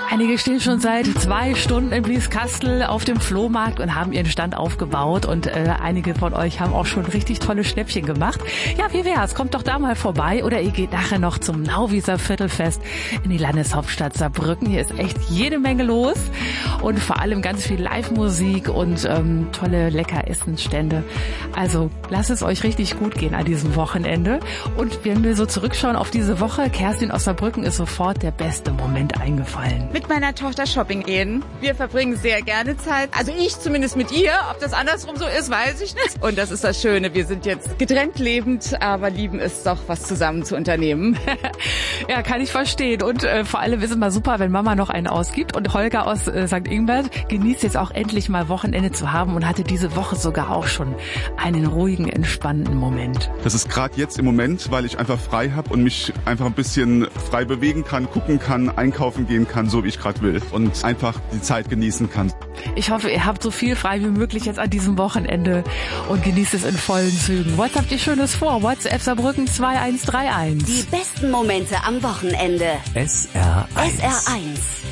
Einige stehen schon seit 2 Stunden in Blieskastel auf dem Flohmarkt und haben ihren Stand aufgebaut und einige von euch haben auch schon richtig tolle Schnäppchen gemacht. Ja, wie wär's? Kommt doch da mal vorbei oder ihr geht nachher noch zum Nauwieser Viertelfest in die Landeshauptstadt Saarbrücken. Hier ist echt jede Menge los und vor allem ganz viel Live-Musik und tolle Leckeressensstände. Also lasst es euch richtig gut gehen an diesem Wochenende. Und wenn wir so zurückschauen auf diese Woche, Kerstin aus Saarbrücken ist sofort der beste Moment eingefallen. Mit meiner Tochter shopping gehen. Wir verbringen sehr gerne Zeit. Also ich zumindest mit ihr. Ob das andersrum so ist, weiß ich nicht. Und das ist das Schöne. Wir sind jetzt getrennt lebend, aber lieben es doch, was zusammen zu unternehmen. Ja, kann ich verstehen. Und vor allem ist es mal super, wenn Mama noch einen ausgibt. Und Holger aus St. Ingbert genießt jetzt auch endlich mal Wochenende zu haben und hatte diese Woche sogar auch schon einen ruhigen, entspannenden Moment. Das ist gerade jetzt im Moment, weil ich einfach frei habe und mich einfach ein bisschen frei bewegen kann, gucken kann, einkaufen gehen kann, so wie ich gerade will und einfach die Zeit genießen kann. Ich hoffe, ihr habt so viel frei wie möglich jetzt an diesem Wochenende und genießt es in vollen Zügen. Was habt ihr Schönes vor? WhatsApp Saarbrücken 2131. Die besten Momente am Wochenende. SR1. SR1.